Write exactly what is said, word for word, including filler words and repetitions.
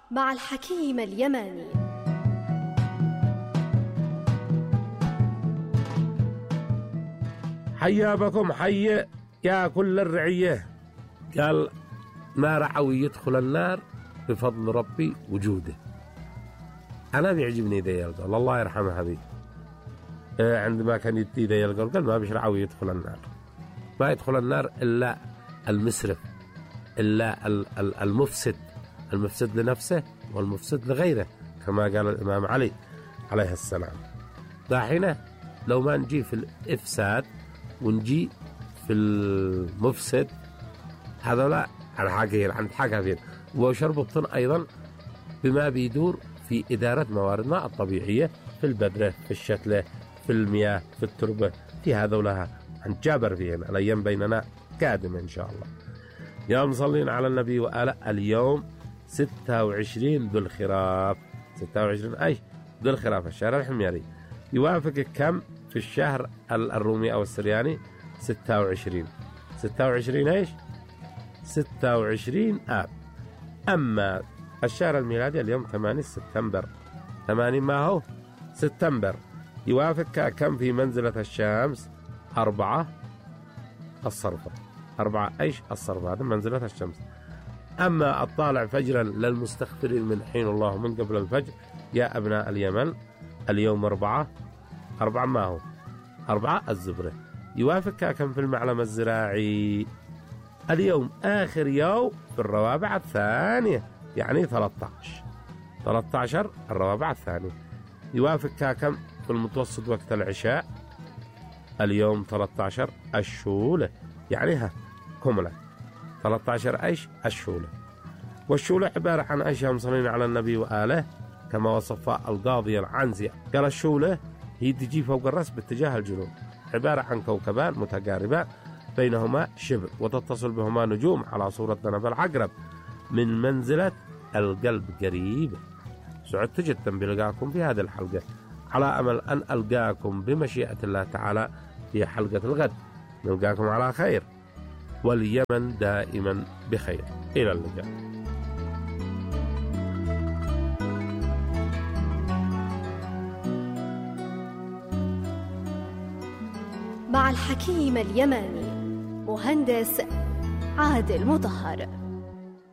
مع الحكيم اليماني. حيا بكم حي يا كل الرعية. قال ما رعوي يدخل النار بفضل ربي وجوده. أنا بيعجبني ذي القول، الله يرحمه حبيبي. عندما كان يدي ذي القول قال ما بيشرعوي يدخل النار، ما يدخل النار إلا المسرف، إلا المفسد، المفسد لنفسه والمفسد لغيره، كما قال الإمام علي عليه السلام. داحين لو ما نجي في الإفساد ونجي في المفسد، هذا لا على حاجة عند حاجة فين. وشرب الطن أيضا بما بيدور في إدارة موارد الطبيعية، في البذرة، في الشتلة، في المياه، في التربة، في هذا ولها عند جابر فيهن. الأيام بيننا قادمة إن شاء الله. يا مصلين على النبي وآله. اليوم ستة وعشرين ذو الخراف، ستة وعشرين أي ذو الخراف الشهر الحميري، يوافق كم في الشهر الرومي أو السرياني؟ ستة وعشرين. ستة وعشرين إيش؟ ستة وعشرين آب. أما الشهر الميلادي اليوم ثمانية سبتمبر، ثمانين ما هو سبتمبر، يوافق كم في منزلة الشمس؟ أربعة الصرفة. أربعة إيش الصرفة، هذا منزلة الشمس. أما الطالع فجرا للمستغفرين من حين الله من قبل الفجر يا أبناء اليمن، اليوم أربعة. أربعة ما هو؟ أربعة الزبرة، يوافق كم في المعلم الزراعي؟ اليوم آخر يوم في الروابع الثانية، يعني ثلاثة عشر ثلاثة عشر الروابع الثانية، يوافق كم في المتوسط وقت العشاء؟ اليوم ثلاثة عشر الشولة، يعني ها كملة ثلاثة عشر ايش الشولة. والشولة عبارة عن ايش يا مصلين على النبي وآله؟ كما وصفها القاضي العنزي قال الشولة هي تجي فوق الرأس باتجاه الجنوب، عبارة عن كوكبان متقاربان بينهما شبر، وتتصل بهما نجوم على صورة ذنب العقرب، من منزلة القلب قريب. سعدت جدا بلقاكم في هذه الحلقة، على أمل أن ألقاكم بمشيئة الله تعالى في حلقة الغد. نلقاكم على خير، واليمن دائما بخير. إلى اللقاء. مع الحكيم اليماني، مهندس عادل مطهر.